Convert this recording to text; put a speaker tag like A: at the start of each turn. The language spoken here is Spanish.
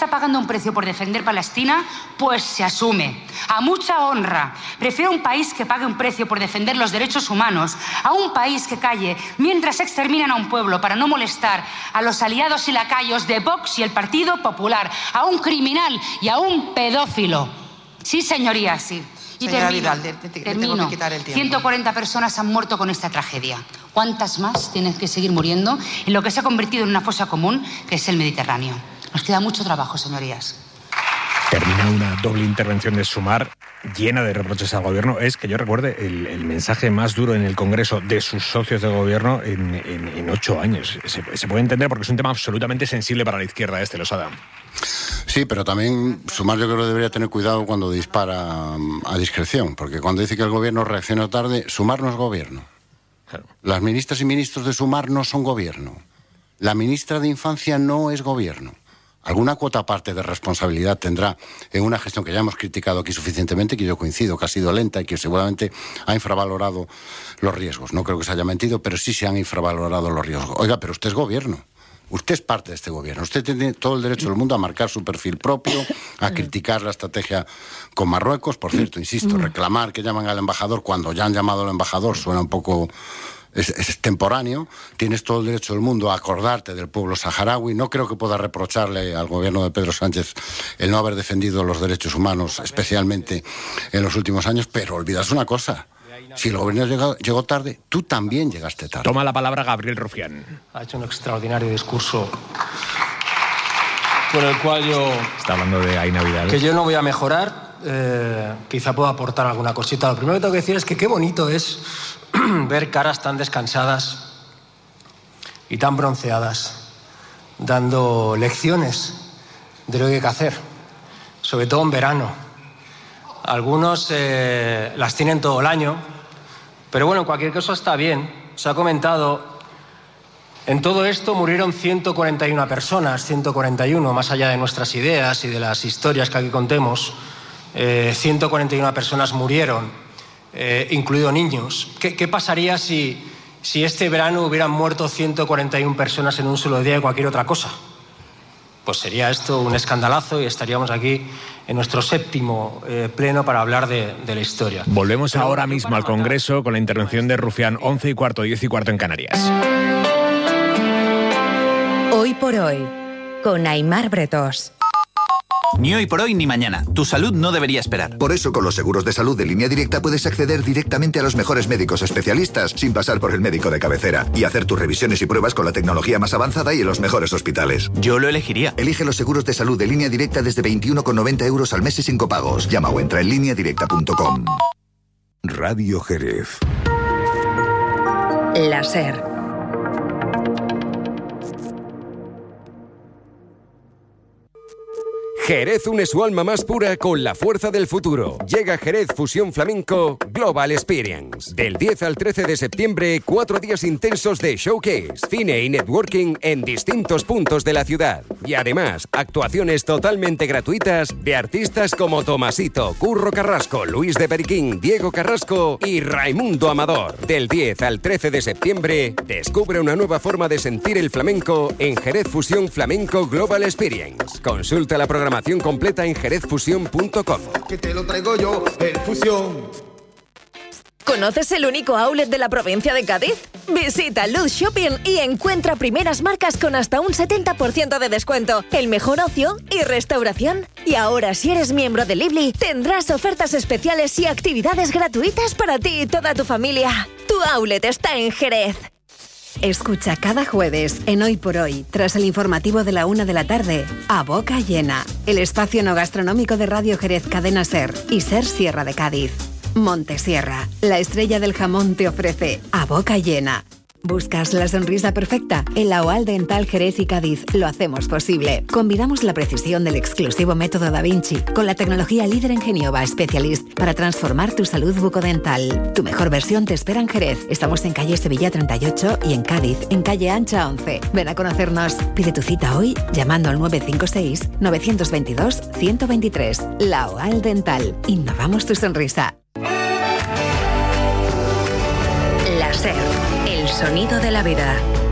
A: está pagando un precio por defender Palestina, pues se asume. A mucha honra. Prefiero un país que pague un precio por defender los derechos humanos a un país que calle mientras exterminan a un pueblo para no molestar a los aliados y lacayos de Vox y el Partido Popular, a un criminal y a un pedófilo. Sí, señorías, sí. Y
B: señora
A: termino.
B: Vidal, tengo que quitar el tiempo.
A: 140 personas han muerto con esta tragedia. ¿Cuántas más tienen que seguir muriendo en lo que se ha convertido en una fosa común, que es el Mediterráneo? Nos queda mucho trabajo, señorías.
C: Termina una doble intervención de Sumar llena de reproches al gobierno. Es que yo recuerde el mensaje más duro en el Congreso de sus socios de gobierno en 8 años. Se puede entender porque es un tema absolutamente sensible para la izquierda Losada.
D: Sí, pero también Sumar yo creo que debería tener cuidado cuando dispara a discreción, porque cuando dice que el gobierno reacciona tarde, Sumar no es gobierno. Claro. Las ministras y ministros de Sumar no son gobierno. La ministra de Infancia no es gobierno. Alguna cuota aparte de responsabilidad tendrá en una gestión que ya hemos criticado aquí suficientemente, que yo coincido que ha sido lenta y que seguramente ha infravalorado los riesgos. No creo que se haya mentido, pero sí se han infravalorado los riesgos. Oiga, pero usted es gobierno. Usted es parte de este gobierno. Usted tiene todo el derecho del mundo a marcar su perfil propio, a criticar la estrategia con Marruecos. Por cierto, insisto, reclamar que llaman al embajador cuando ya han llamado al embajador suena un poco... Es temporáneo. Tienes todo el derecho del mundo a acordarte del pueblo saharaui. No creo que pueda reprocharle al gobierno de Pedro Sánchez el no haber defendido los derechos humanos, especialmente en los últimos años, pero olvidas una cosa. Si el gobierno llegó tarde, tú también llegaste tarde.
C: Toma la palabra Gabriel Rufián.
E: Ha hecho un extraordinario discurso con el cual yo...
C: Está hablando de Aina Vidal.
E: Que yo no voy a mejorar, quizá pueda aportar alguna cosita. Lo primero que tengo que decir es que qué bonito es ver caras tan descansadas y tan bronceadas dando lecciones de lo que hay que hacer, sobre todo en verano. Algunos las tienen todo el año, pero bueno, en cualquier caso está bien. Se ha comentado, en todo esto murieron 141 personas, 141, más allá de nuestras ideas y de las historias que aquí contemos, 141 personas murieron. Incluidos niños. ¿Qué pasaría si este verano hubieran muerto 141 personas en un solo día de cualquier otra cosa? Pues sería esto un escandalazo y estaríamos aquí en nuestro 7º pleno para hablar de la historia.
C: Volvemos ahora mismo al Congreso con la intervención de Rufián, 11:15, 10:15 en Canarias.
F: Hoy por hoy, con Aimar Bretós.
G: Ni hoy por hoy ni mañana. Tu salud no debería esperar.
H: Por eso, con los seguros de salud de Línea Directa puedes acceder directamente a los mejores médicos especialistas sin pasar por el médico de cabecera y hacer tus revisiones y pruebas con la tecnología más avanzada y en los mejores hospitales.
G: Yo lo elegiría.
H: Elige los seguros de salud de Línea Directa desde 21,90 € al mes y sin copagos. Llama o entra en lineadirecta.com.
I: Radio Jerez.
F: La SER.
I: Jerez une su alma más pura con la fuerza del futuro. Llega Jerez Fusión Flamenco Global Experience. Del 10 al 13 de septiembre, 4 días intensos de showcase, cine y networking en distintos puntos de la ciudad. Y además, actuaciones totalmente gratuitas de artistas como Tomasito, Curro Carrasco, Luis de Periquín, Diego Carrasco y Raimundo Amador. Del 10 al 13 de septiembre, descubre una nueva forma de sentir el flamenco en Jerez Fusión Flamenco Global Experience. Consulta la programación completa en jerezfusión.com.
J: Que te lo traigo yo, el Fusión.
K: ¿Conoces el único outlet de la provincia de Cádiz? Visita Luz Shopping y encuentra primeras marcas con hasta un 70% de descuento, el mejor ocio y restauración. Y ahora, si eres miembro de Lively, tendrás ofertas especiales y actividades gratuitas para ti y toda tu familia. Tu outlet está en Jerez.
F: Escucha cada jueves en Hoy por Hoy, tras el informativo de la 1 de la tarde, A Boca Llena, el espacio no gastronómico de Radio Jerez Cadena SER y SER Sierra de Cádiz. Montesierra, la estrella del jamón, te ofrece A Boca Llena. ¿Buscas la sonrisa perfecta? En la OAL Dental Jerez y Cádiz lo hacemos posible. Combinamos la precisión del exclusivo método Da Vinci con la tecnología líder en Geniova Specialist para transformar tu salud bucodental. Tu mejor versión te espera en Jerez. Estamos en calle Sevilla 38 y en Cádiz, en calle Ancha 11. Ven a conocernos. Pide tu cita hoy llamando al 956-922-123. La OAL Dental. Innovamos tu sonrisa. La SER. El sonido de la vida.